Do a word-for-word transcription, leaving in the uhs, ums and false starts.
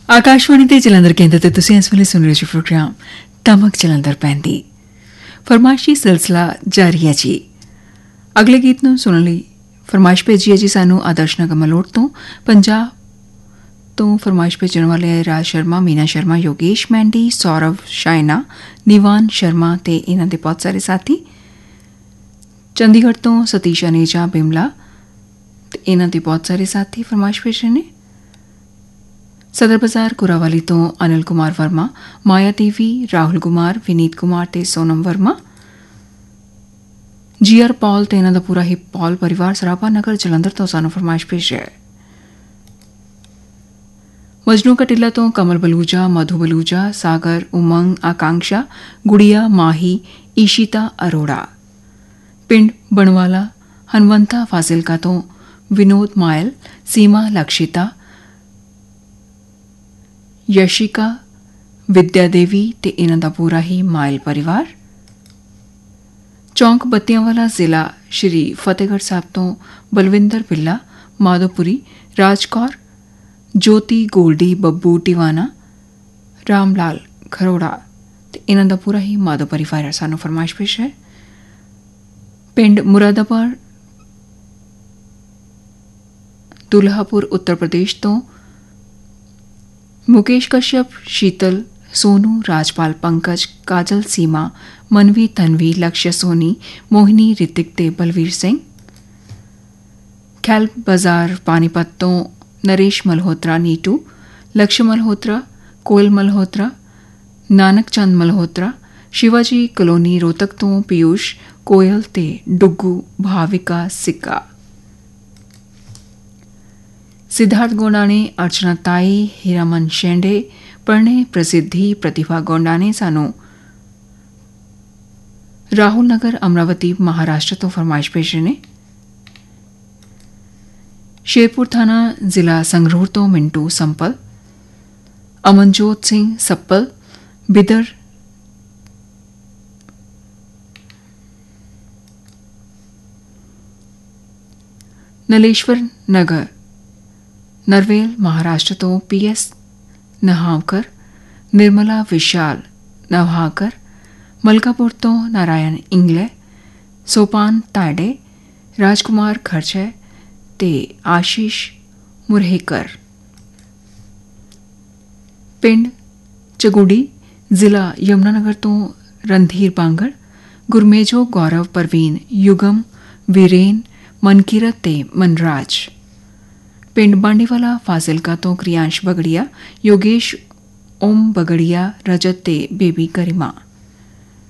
ਆਕਾਸ਼ਵਾਣੀ ਤੇ ਜਲੰਧਰ ਕੇਂਦਰ ਤੇ ਤੁਸੀਂ ਇਸ ਵੇਲੇ ਸੁਣ ਰਹੇ ਹੋ ਪ੍ਰੋਗਰਾਮ ਤਮਕ ਜਲੰਧਰ ਪੈਂਦੀ। ਫਰਮਾਇਸ਼ੀ ਸਿਲਸਿਲਾ ਜਾਰੀ ਹੈ ਜੀ। ਅਗਲੇ ਗੀਤ ਨੂੰ ਸੁਣਨ ਲਈ ਫਰਮਾਇਸ਼ ਭੇਜੀ ਹੈ ਜੀ ਸਾਨੂੰ ਆਦਰਸ਼ ਨਗਰ ਮਲੋਟ ਤੋਂ। ਪੰਜਾਬ ਤੋਂ ਫਰਮਾਇਸ਼ ਭੇਜਣ ਵਾਲੇ ਰਾਜ ਸ਼ਰਮਾ, ਮੀਨਾ ਸ਼ਰਮਾ, ਯੋਗੇਸ਼ ਮੈਂਡੀ, ਸੌਰਵ ਸ਼ਾਇਨਾ, ਨਿਵਾਨ ਸ਼ਰਮਾ ਤੇ ਇਹਨਾਂ ਦੇ ਬਹੁਤ ਸਾਰੇ ਸਾਥੀ। ਚੰਡੀਗੜ੍ਹ ਤੋਂ ਸਤੀਸ਼ ਅਨੇਜਾ ਬਿਮਲਾ ਤੇ ਇਹਨਾਂ ਦੇ ਬਹੁਤ ਸਾਰੇ ਸਾਥੀ ਫਰਮਾਇਸ਼ ਭੇਜ ਰਹੇ ਨੇ। ਸਦਰ ਬਾਜ਼ਾਰ ਕੁਰਾਵਾਲੀ ਤੋਂ ਅਨਿਲ ਕੁਮਾਰ ਵਰਮਾ, ਮਾਇਆ ਦੇਵੀ, ਰਾਹੁਲ ਕੁਮਾਰ, ਵਿਨੀਤ ਕੁਮਾਰ ਤੇ ਸੋਨਮ ਵਰਮਾ। ਜੀ ਆਰ ਪੌਲ ਤੇ ਇਹਨਾਂ ਦਾ ਪੂਰਾ ਹੀ ਪੌਲ ਪਰਿਵਾਰ ਸਰਾਭਾ ਨਗਰ ਜਲੰਧਰ ਤੋਂ ਸਾਨੂੰ ਫਰਮਾਇਸ਼ ਭੇਜ ਰਿਹਾ ਹੈ। ਮਜਨੂ ਕਟਿਲਾ ਤੋਂ ਕਮਲ ਬਲੂਜਾ, ਮਧੂ ਬਲੂਜਾ, ਸਾਗਰ, ਉਮੰਗ, ਆਕਾਂक्षा, ਗੁੜੀਆ, ਮਾਹੀ, ਈਸ਼ਿਤਾ ਅਰੋੜਾ। ਪਿੰਡ ਬਣਵਾਲਾ ਹਨਵੰਤਾ ਫਾਜ਼ਿਲਕਾ ਤੋਂ ਵਿਨੋਦ ਮਾਇਲ, ਸੀਮਾ ਲਕਸ਼ਿਤਾ, ਯਸ਼ਿਕਾ, ਵਿਦਿਆ ਦੇਵੀ ਤੇ ਇਹਨਾਂ ਦਾ ਪੂਰਾ ਹੀ ਮਾਇਲ ਪਰਿਵਾਰ। ਚੌਂਕ ਬੱਤੀਆਂਵਾਲਾ ਜ਼ਿਲ੍ਹਾ ਸ਼੍ਰੀ ਫਤਿਹਗੜ੍ਹ ਸਾਹਿਬ ਤੋਂ ਬਲਵਿੰਦਰ ਬਿੱਲਾ, ਮਾਧੋਪੁਰੀ, ਰਾਜਕੌਰ, ਜੋਤੀ, ਗੋਲਡੀ, ਬੱਬੂ ਟਿਵਾਨਾ, ਰਾਮ ਲਾਲ ਖਰੋੜਾ ਤੇ ਇਹਨਾਂ ਦਾ ਪੂਰਾ ਹੀ ਮਾਧੋ ਪਰਿਵਾਰ ਸਾਨੂੰ ਫਰਮਾਇਸ਼ ਪੇਸ਼ ਹੈ। ਪਿੰਡ ਮੁਰਾਦਾਬਾਦ ਦੁल्हापुर उत्तर प्रदेश तो मुकेश कश्यप, शीतल, सोनू, राजपाल, पंकज, काजल, सीमा, मनवी, तन्वी, लक्ष्य सोनी, मोहिनी, ऋतिक ते बलवीर सिंह। खैल बाजार पानीपत तो नरेश मल्होत्रा, नीटू, लक्ष्य मल्होत्रा, कोयल मल्होत्रा, नानक चंद मल्होत्रा। शिवाजी कलोनी रोहतक तो पीयूष, कोयल ते डुग्गू, भाविका सिक्का। सिद्धार्थ गोंडा ने अर्चना ताई, हीरामन शेंडे, प्रणय प्रसिद्धि, प्रतिभा गोंडा ने सानू राहुल नगर अमरावती महाराष्ट्र तो फरमाइश पेश ने। शेरपुर थाना जिला संगरूर तो मिंटू संपल, अमनजोत सिंह सप्पल, बिदर नलेश्वर नगर नरवेल महाराष्ट्र तो पी एस नहावकर, निर्मला विशाल नवहाकर, मलकापुर तो नारायण इंगले, सोपान ताडे, राजकुमार खर्चे ते आशीष मुरहेकर। पिंड चगुड़ी जिला यमुनानगर तो रणधीर बांगड़, गुरमेजो, गौरव, परवीन, युगम, वीरेन, मनकीरत ते मनराज। पिंड बांडीवाला फाजिलका तो क्रियांश बगड़िया, योगेश, ओम बगड़िया, रजत ते बेबी गरिमा।